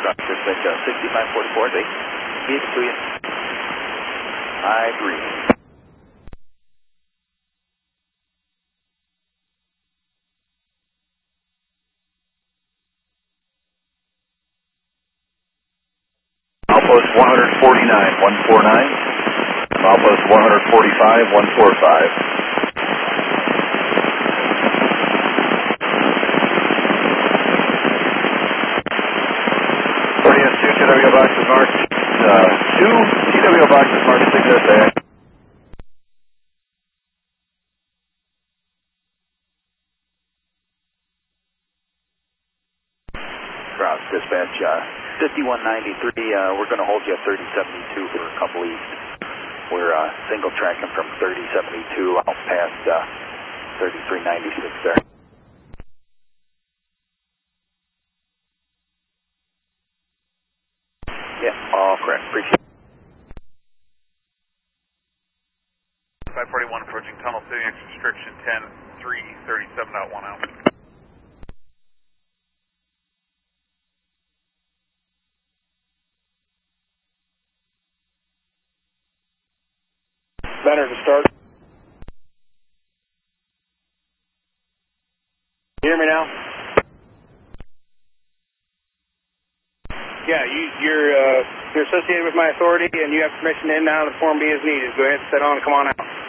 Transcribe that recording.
Cross dispatch 6544, they gave it to you. I agree. Outpost 149, 149. Outpost 145, 145. TWO boxes marked 2, TWO boxes marked 6 SA. Cross dispatch 5193, we're going to hold you at 3072 for a couple east. We're single tracking from 3072 out past 3396 there. Yeah, all correct. Appreciate it. 541 approaching Tunnel City, exit restriction 10-337.1 out. Better to start. You hear me now? Yeah, you're associated with my authority, and you have permission to end down the Form B as needed. Go ahead and set on and come on out.